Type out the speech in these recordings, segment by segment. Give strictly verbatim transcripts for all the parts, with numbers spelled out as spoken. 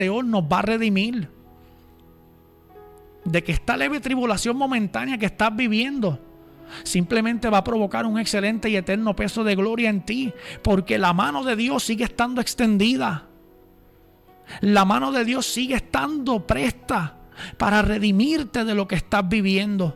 Señor nos va a redimir de que esta leve tribulación momentánea que estás viviendo simplemente va a provocar un excelente y eterno peso de gloria en ti, porque la mano de Dios sigue estando extendida. La mano de Dios sigue estando presta para redimirte de lo que estás viviendo.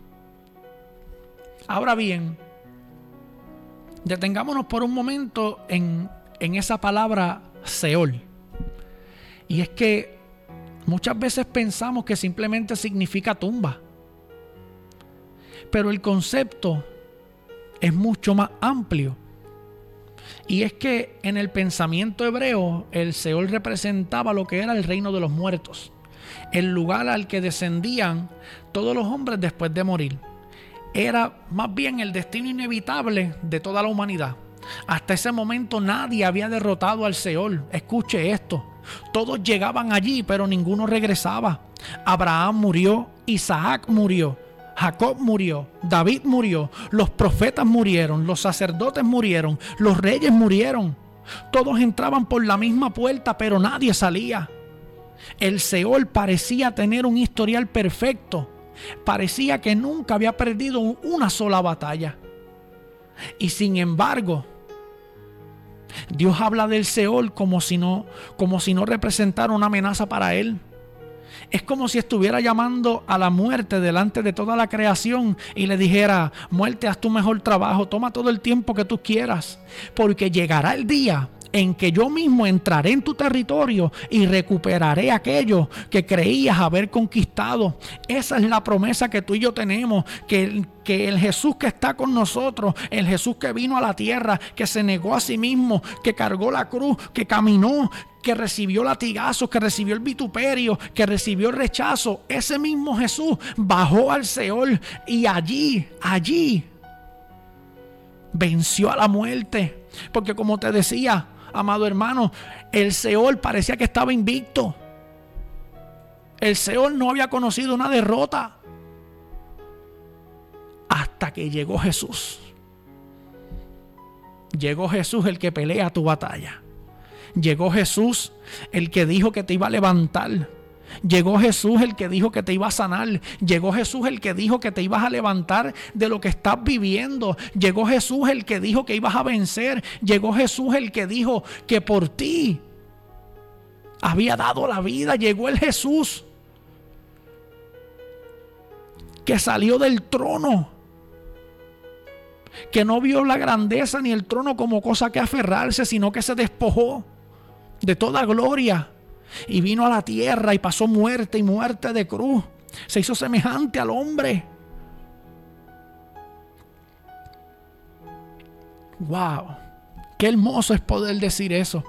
Ahora bien, detengámonos por un momento en, en esa palabra Seol. Y es que muchas veces pensamos que simplemente significa tumba. Pero el concepto es mucho más amplio. Y es que en el pensamiento hebreo, el Seol representaba lo que era el reino de los muertos, el lugar al que descendían todos los hombres después de morir. Era más bien el destino inevitable de toda la humanidad. Hasta ese momento nadie había derrotado al Seol. Escuche esto: todos llegaban allí, pero ninguno regresaba. Abraham murió, Isaac murió, Jacob murió, David murió, los profetas murieron, los sacerdotes murieron, los reyes murieron. Todos entraban por la misma puerta, pero nadie salía. El Seol parecía tener un historial perfecto. Parecía que nunca había perdido una sola batalla. Y sin embargo, Dios habla del Seol como si no, como si no representara una amenaza para él. Es como si estuviera llamando a la muerte delante de toda la creación y le dijera: muerte, haz tu mejor trabajo, toma todo el tiempo que tú quieras, porque llegará el día en que yo mismo entraré en tu territorio y recuperaré aquello que creías haber conquistado. Esa es la promesa que tú y yo tenemos, que el, que el Jesús que está con nosotros, el Jesús que vino a la tierra, que se negó a sí mismo, que cargó la cruz, que caminó, que recibió latigazos, que recibió el vituperio, que recibió el rechazo, ese mismo Jesús bajó al Seol y allí, allí venció a la muerte. Porque como te decía, amado hermano, el Seol parecía que estaba invicto. El Seol no había conocido una derrota hasta que llegó Jesús. Llegó Jesús, el que pelea tu batalla. Llegó Jesús, el que dijo que te iba a levantar. Llegó Jesús, el que dijo que te iba a sanar. Llegó Jesús, el que dijo que te ibas a levantar de lo que estás viviendo. Llegó Jesús, el que dijo que ibas a vencer. Llegó Jesús, el que dijo que por ti había dado la vida. Llegó el Jesús que salió del trono, que no vio la grandeza ni el trono como cosa que aferrarse, sino que se despojó de toda gloria y vino a la tierra y pasó muerte y muerte de cruz. Se hizo semejante al hombre. Wow, qué hermoso es poder decir eso.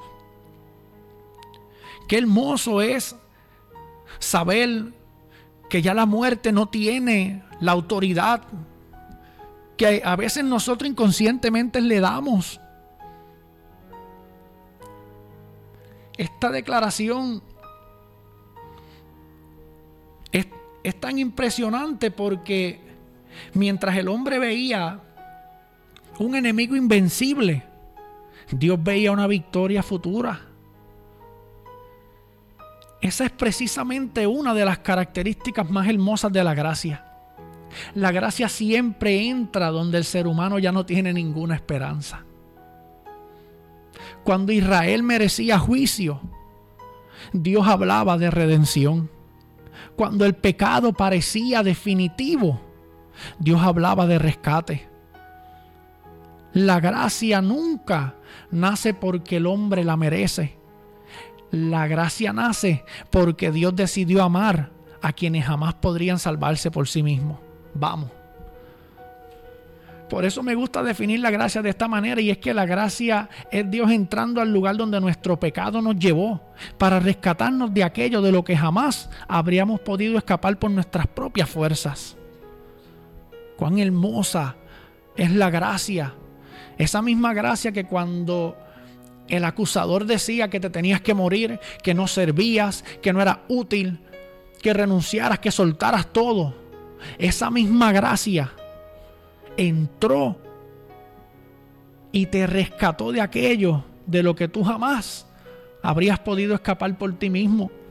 Qué hermoso es saber que ya la muerte no tiene la autoridad que a veces nosotros inconscientemente le damos. Esta declaración es, es tan impresionante porque mientras el hombre veía un enemigo invencible, Dios veía una victoria futura. Esa es precisamente una de las características más hermosas de la gracia. La gracia siempre entra donde el ser humano ya no tiene ninguna esperanza. Cuando Israel merecía juicio, Dios hablaba de redención. Cuando el pecado parecía definitivo, Dios hablaba de rescate. La gracia nunca nace porque el hombre la merece. La gracia nace porque Dios decidió amar a quienes jamás podrían salvarse por sí mismos. Vamos. Por eso me gusta definir la gracia de esta manera, y es que la gracia es Dios entrando al lugar donde nuestro pecado nos llevó para rescatarnos de aquello de lo que jamás habríamos podido escapar por nuestras propias fuerzas. Cuán hermosa es la gracia. Esa misma gracia que cuando el acusador decía que te tenías que morir, que no servías, que no eras útil, que renunciaras, que soltaras todo. Esa misma gracia entró y te rescató de aquello de lo que tú jamás Habrías podido escapar por ti mismo.